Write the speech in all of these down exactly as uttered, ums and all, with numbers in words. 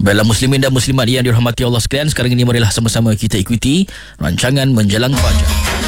Baiklah muslimin dan muslimat yang dirahmati Allah sekalian, sekarang ini marilah sama-sama kita ikuti rancangan Menjelang Fajar.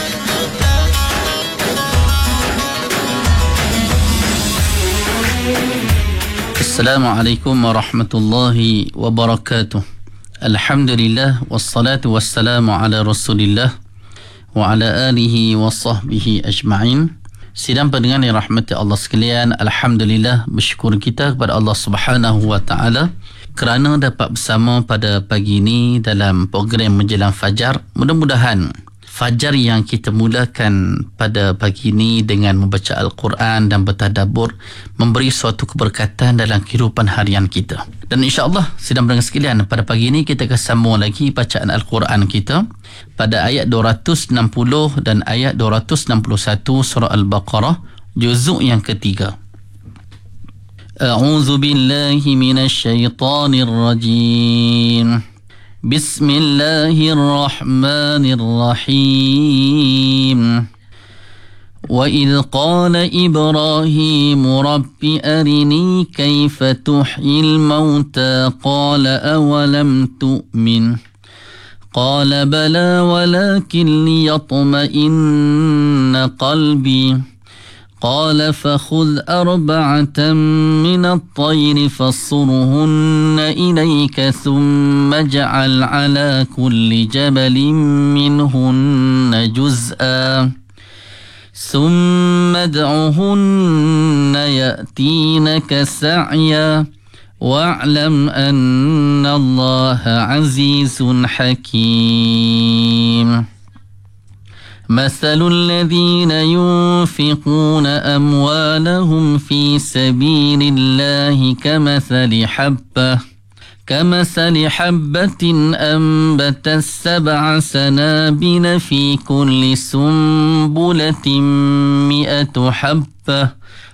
Assalamualaikum warahmatullahi wabarakatuh. Alhamdulillah wassalatu wassalamu ala Rasulillah wa ala alihi wa sahbihi ajma'in. Sidang pendengar yang rahmati Allah sekalian, alhamdulillah bersyukur kita kepada Allah Subhanahu wa taala kerana dapat bersama pada pagi ini dalam program Menjelang Fajar. Mudah-mudahan fajar yang kita mulakan pada pagi ini dengan membaca Al-Quran dan bertadabbur memberi suatu keberkatan dalam kehidupan harian kita. Dan insya-Allah sidang pendengar sekalian, pada pagi ini kita akan sambung lagi bacaan Al-Quran kita pada ayat dua ratus enam puluh dan ayat dua ratus enam puluh satu surah Al-Baqarah juzuk yang ketiga. A'udzu billahi minasy syaithanir rajim. Bismillahirrahmanirrahim. Wa idh qala Ibrahim rabbi arini kaifa tuhyil mauta qala awalam tu'min qala bala walakin liyatma'inna qalbi قال فخذ أربعة من الطير فصرهن إليك ثم اجعل على كل جبل منهن جزءا ثم ادعهن يأتينك سعيا واعلم أن الله عزيز حكيم. مثل الذين ينفقون أموالهم في سبيل الله كمثل حبة كمثل حبة أنبتت سبع سنابل في كل سنبلة مئة حبة